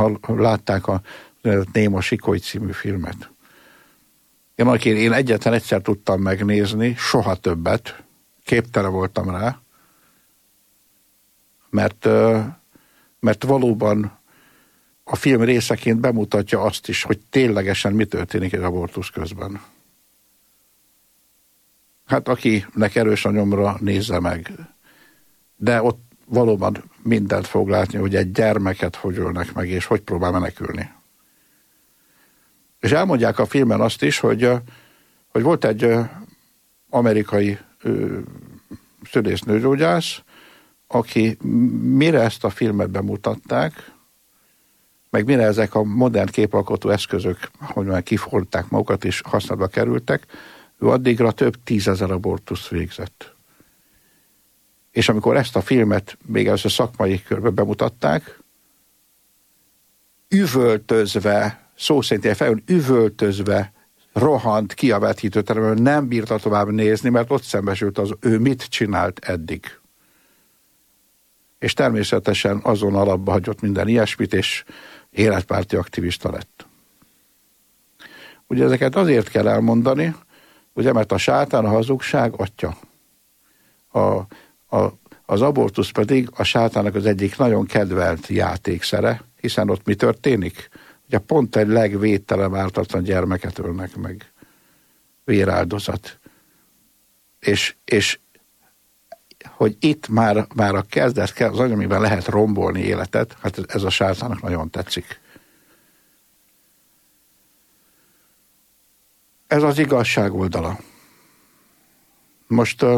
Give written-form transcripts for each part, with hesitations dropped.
látták a Néma Sikoly című filmet. Én egyetlen egyszer tudtam megnézni, soha többet, képtelen voltam rá, mert valóban a film részeként bemutatja azt is, hogy ténylegesen mi történik egy abortusz közben. Hát akinek erős a nyomra, nézze meg. De ott valóban mindent fog látni, hogy egy gyermeket hogy ölnek meg, és hogy próbál menekülni. És elmondják a filmen azt is, hogy volt egy amerikai szülésznőgyógyász, aki mire ezt a filmet bemutatták, meg mire ezek a modern képalkotó eszközök, hogy már kiforták magukat és használatba kerültek, ő addigra több 10 000 abortuszt végzett. És amikor ezt a filmet még először szakmai körben bemutatták, üvöltözve, szó szerint ilyen fejön üvöltözve rohant ki a vetítőteremből, nem bírta tovább nézni, mert ott szembesült az, ő mit csinált eddig. És természetesen azon alapba hagyott minden ilyesmit, és életpárti aktivista lett. Ugye ezeket azért kell elmondani, ugye, mert a sátán a hazugság atya. Az abortusz pedig a sátának az egyik nagyon kedvelt játékszere, hiszen ott mi történik? Ugye pont egy legvédtelen ártatlan gyermeket ölnek meg. Véráldozat. És hogy itt már a kezdet az amiben lehet rombolni életet, hát ez a sátának nagyon tetszik. Ez az igazság oldala. Most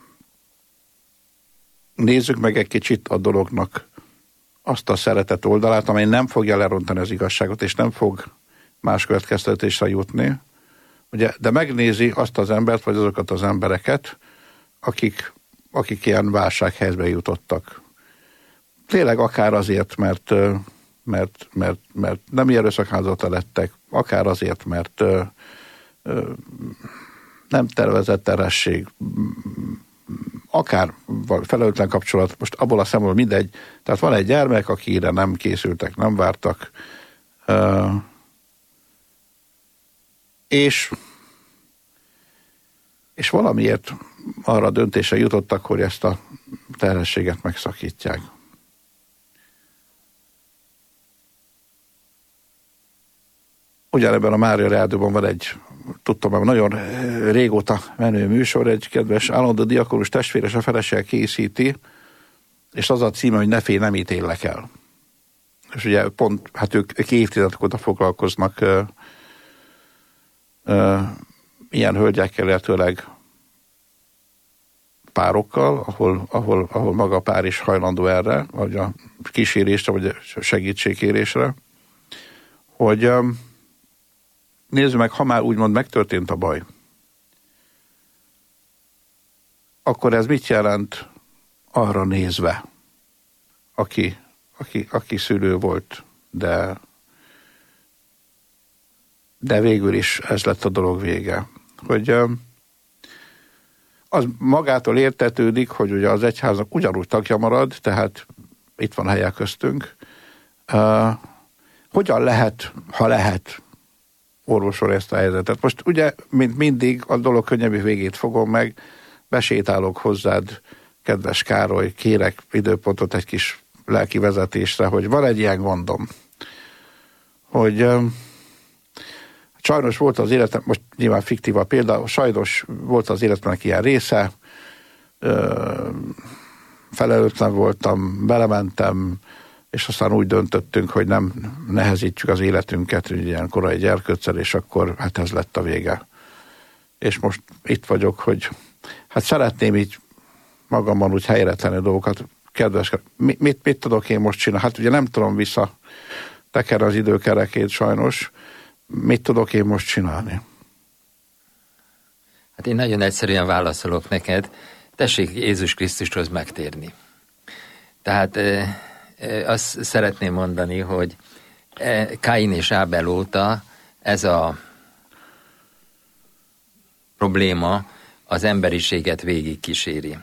nézzük meg egy kicsit a dolognak azt a szeretet oldalát, amely nem fogja lerontani az igazságot, és nem fog más következtetésre jutni, ugye, de megnézi azt az embert, vagy azokat az embereket, akik ilyen válsághelyzetbe jutottak. Tényleg akár azért, mert nem erőszakáldozata lettek, akár azért, mert nem tervezett terhesség, akár felelőtlen kapcsolat, most abból a szemről mindegy, tehát van egy gyermek, akire nem készültek, nem vártak, és valamiért arra a döntésre jutottak, hogy ezt a terhességet megszakítják. Ugyanebben a Mária Rádióban van egy, tudtam, nagyon régóta menő műsor, egy kedves állandó diakonus testvére és a feleség készíti, és az a címe, hogy Ne félj, nem ítélek el. És ugye pont, hát ők évtizedek óta foglalkoznak ilyen hölgyekkel, illetőleg párokkal, ahol maga a pár is hajlandó erre, vagy a kísérésre, vagy a segítségkérésre, hogy nézzük meg, ha már úgymond megtörtént a baj, akkor ez mit jelent arra nézve, aki szülő volt, de végül is ez lett a dolog vége. Hogy az magától értetődik, hogy ugye az egyháznak ugyanúgy tagja marad, tehát itt van helye köztünk. Hogyan lehet, ha lehet, orvosolni ezt a helyzetet? Most ugye, mint mindig, a dolog könnyebb végét fogom meg, besétálok hozzád, kedves Károly, kérek időpontot egy kis lelki vezetésre, hogy van egy ilyen gondom, hogy sajnos volt az életem, most nyilván fiktív a példa, sajnos volt az életemnek ilyen része, felelőtlen voltam, belementem, és aztán úgy döntöttünk, hogy nem nehezítjük az életünket ilyen korai gyerkőccel, és akkor hát ez lett a vége. És most itt vagyok, hogy hát szeretném így magamban úgy helyre tenni dolgokat. Kedves, mit tudok én most csinálni? Hát ugye nem tudom tekerni az időkerekét sajnos. Mit tudok én most csinálni? Hát én nagyon egyszerűen válaszolok neked. Tessék Jézus Krisztushoz megtérni. Tehát azt szeretném mondani, hogy Káin és Ábel óta ez a probléma az emberiséget végig kíséri.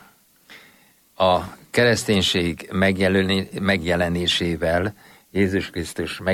A kereszténység megjelenésével Jézus Krisztus